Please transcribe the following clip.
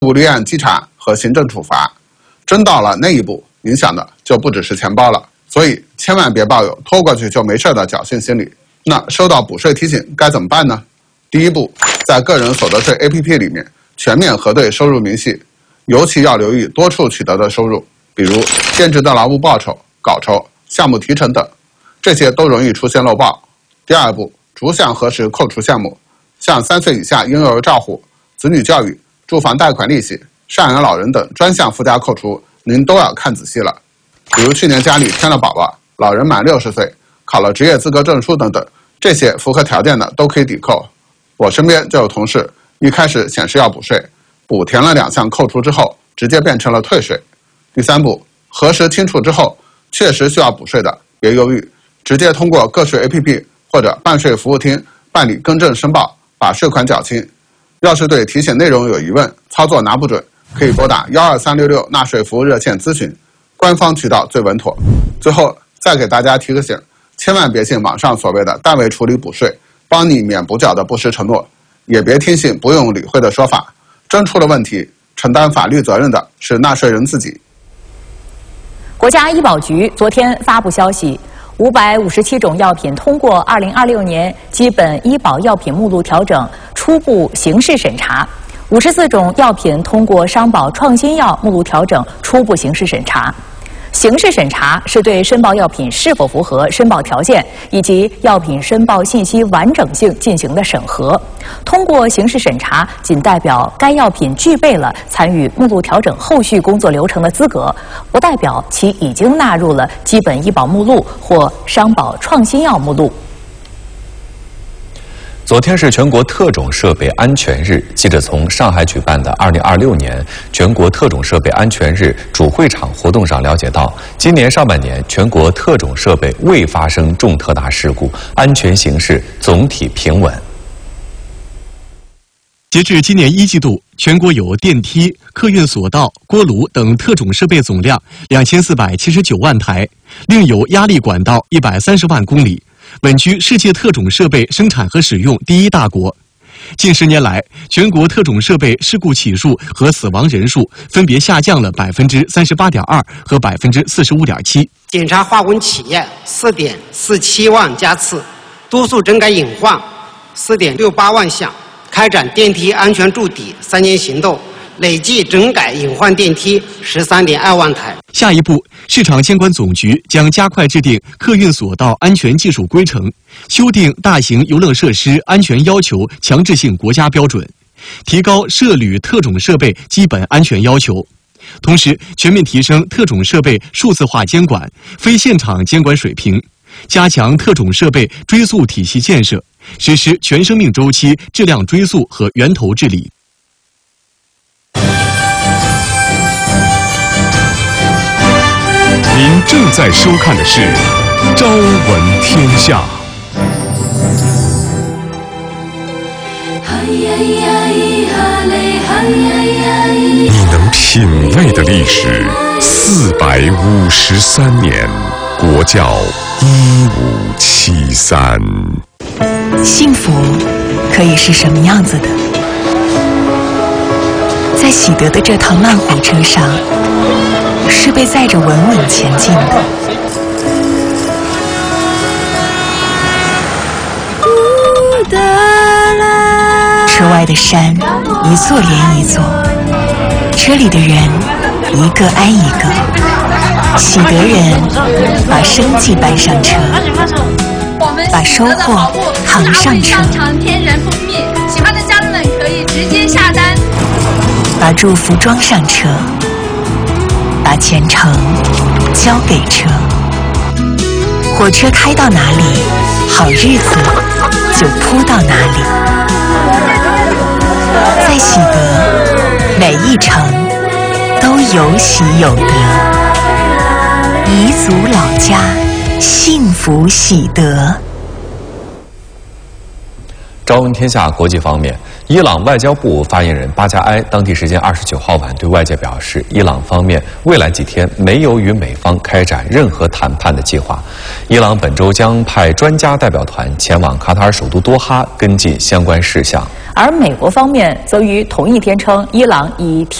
步立案稽查和行政处罚。真到了那一步，影响的就不只是钱包了。所以千万别抱有拖过去就没事的侥幸心理。那收到补税提醒该怎么办呢？第一步，在个人所得税 APP 里面全面核对收入明细，尤其要留意多处取得的收入，比如兼职的劳务报酬、稿酬、项目提成等，这些都容易出现漏报。第二步，逐项核实扣除项目，像3岁以下婴幼儿照护、子女教育、住房贷款利息、赡养老人等专项附加扣除，您都要看仔细了。比如去年家里添了宝宝，老人满60岁，考了职业资格证书等等，这些符合条件的都可以抵扣。我身边就有同事，一开始显示要补税，补填了2项扣除之后，直接变成了退税。第三步，核实清楚之后，确实需要补税的，别犹豫，直接通过个税 APP 或者办税服务厅办理更正申报，把税款缴清。要是对提醒内容有疑问，操作拿不准，可以拨打12366纳税服务热线咨询，官方渠道最稳妥。最后再给大家提个醒，千万别信网上所谓的代为处理补税，帮你免补缴的不实承诺，也别听信不用理会的说法，真出了问题，承担法律责任的是纳税人自己。 国家医保局昨天发布消息，557种药品通过2026年基本医保药品目录调整初步形式审查，54种药品通过商保创新药目录调整初步形式审查。形式审查是对申报药品是否符合申报条件以及药品申报信息完整性进行的审核。通过形式审查仅代表该药品具备了参与目录调整后续工作流程的资格，不代表其已经纳入了基本医保目录或商保创新药目录。 昨天是全国特种设备安全日，记者从上海举办的2026年全国特种设备安全日主会场活动上了解到，今年上半年全国特种设备未发生重特大事故，安全形势总体平稳。 截至今年1季度，全国有电梯、客运索道、锅炉等特种设备总量2479万台，另有压力管道130万公里，稳居世界特种设备生产和使用第1大国。近10年来，全国特种设备事故起数和死亡人数分别下降了38.2%和45.7%。 检查化工企业4.47万家次，督促整改隐患4.68万项，开展电梯安全筑底3年行动，累计整改隐患电梯13.2万台。 下一步，市场监管总局将加快制定客运索道安全技术规程，修订大型游乐设施安全要求强制性国家标准，提高涉旅特种设备基本安全要求。同时，全面提升特种设备数字化监管、非现场监管水平，加强特种设备追溯体系建设，实施全生命周期质量追溯和源头治理。 您正在收看的是《朝闻天下》。你能品味的历史453年，国窖1573。 幸福可以是什么样子的？在喜得的这趟慢火车上，是被载着稳稳前进的。车外的山一座连一座，车里的人一个挨一个。喜得人把生计搬上车，把收获扛上车。 天然蜂蜜，喜欢的家人们可以直接下单。 把祝福装上车，把前程交给车。火车开到哪里，好日子就铺到哪里。在喜得，每一程都有喜有得。彝族老家，幸福喜得。 朝闻天下国际方面， 伊朗外交部发言人巴加埃当地时间29号晚对外界表示，伊朗方面未来几天没有与美方开展任何谈判的计划。伊朗本周将派专家代表团前往卡塔尔首都多哈跟进相关事项。 而美国方面则于同一天称，伊朗已